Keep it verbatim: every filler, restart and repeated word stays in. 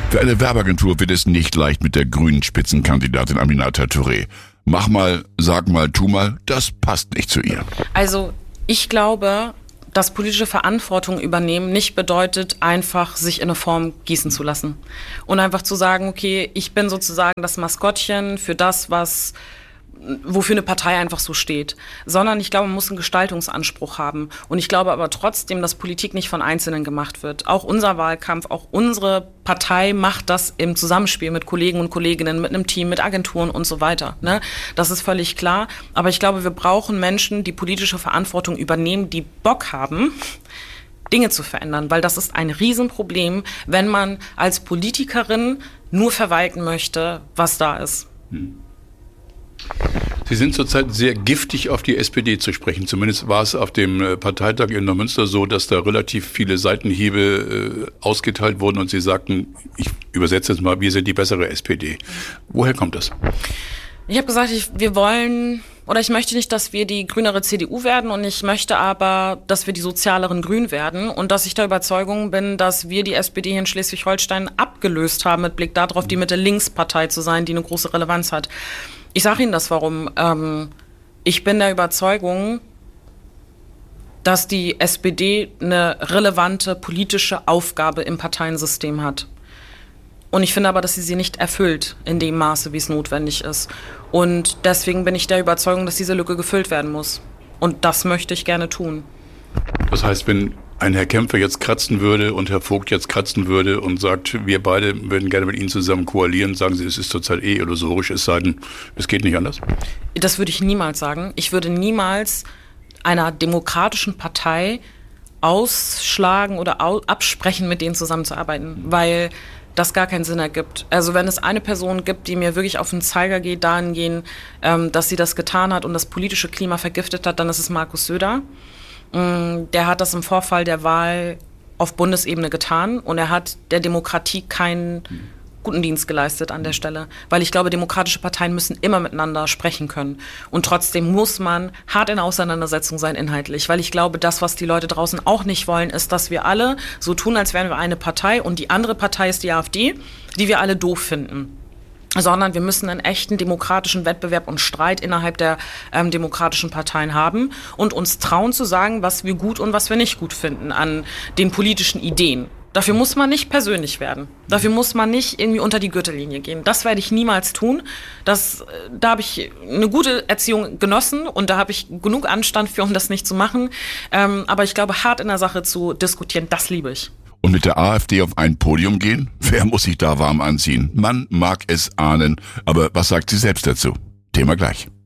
Für eine Werbeagentur wird es nicht leicht mit der grünen Spitzenkandidatin Aminata Touré. Mach mal, sag mal, tu mal, das passt nicht zu ihr. Also ich glaube, dass politische Verantwortung übernehmen nicht bedeutet, einfach sich in eine Form gießen zu lassen. Und einfach zu sagen, okay, ich bin sozusagen das Maskottchen für das, was wofür eine Partei einfach so steht. Sondern ich glaube, man muss einen Gestaltungsanspruch haben. Und ich glaube aber trotzdem, dass Politik nicht von Einzelnen gemacht wird. Auch unser Wahlkampf, auch unsere Partei macht das im Zusammenspiel mit Kollegen und Kolleginnen, mit einem Team, mit Agenturen und so weiter. Ne? Das ist völlig klar. Aber ich glaube, wir brauchen Menschen, die politische Verantwortung übernehmen, die Bock haben, Dinge zu verändern. Weil das ist ein Riesenproblem, wenn man als Politikerin nur verwalten möchte, was da ist. Hm. Sie sind zurzeit sehr giftig auf die S P D zu sprechen. Zumindest war es auf dem Parteitag in Neumünster so, dass da relativ viele Seitenhiebe äh, ausgeteilt wurden und Sie sagten, ich übersetze jetzt mal, wir sind die bessere S P D. Woher kommt das? Ich habe gesagt, ich, wir wollen, oder ich möchte nicht, dass wir die grünere C D U werden und ich möchte aber, dass wir die sozialeren Grün werden und dass ich der Überzeugung bin, dass wir die S P D hier in Schleswig-Holstein abgelöst haben mit Blick darauf, die Mitte-Links-Partei zu sein, die eine große Relevanz hat. Ich sage Ihnen das, warum. Ähm, ich bin der Überzeugung, dass die S P D eine relevante politische Aufgabe im Parteiensystem hat. Und ich finde aber, dass sie sie nicht erfüllt in dem Maße, wie es notwendig ist. Und deswegen bin ich der Überzeugung, dass diese Lücke gefüllt werden muss. Und das möchte ich gerne tun. Das heißt, wenn ein Herr Kämpfer jetzt kratzen würde und Herr Vogt jetzt kratzen würde und sagt, wir beide würden gerne mit Ihnen zusammen koalieren, sagen Sie, es ist zurzeit eh illusorisch, es sei denn, es geht nicht anders? Das würde ich niemals sagen. Ich würde niemals einer demokratischen Partei ausschlagen oder au- absprechen, mit denen zusammenzuarbeiten, weil das gar keinen Sinn ergibt. Also wenn es eine Person gibt, die mir wirklich auf den Zeiger geht, dahingehend, ähm, dass sie das getan hat und das politische Klima vergiftet hat, dann ist es Markus Söder. Der hat das im Vorfall der Wahl auf Bundesebene getan und er hat der Demokratie keinen guten Dienst geleistet an der Stelle. Weil ich glaube, demokratische Parteien müssen immer miteinander sprechen können. Und trotzdem muss man hart in Auseinandersetzung sein inhaltlich. Weil ich glaube, das, was die Leute draußen auch nicht wollen, ist, dass wir alle so tun, als wären wir eine Partei und die andere Partei ist die AfD, die wir alle doof finden. Sondern wir müssen einen echten demokratischen Wettbewerb und Streit innerhalb der ähm, demokratischen Parteien haben und uns trauen zu sagen, was wir gut und was wir nicht gut finden an den politischen Ideen. Dafür muss man nicht persönlich werden. Dafür muss man nicht irgendwie unter die Gürtellinie gehen. Das werde ich niemals tun. Das, da habe ich eine gute Erziehung genossen und da habe ich genug Anstand für, um das nicht zu machen. Ähm, aber ich glaube, hart in der Sache zu diskutieren, das liebe ich. Und mit der AfD auf ein Podium gehen? Wer muss sich da warm anziehen? Man mag es ahnen, aber was sagt sie selbst dazu? Thema gleich.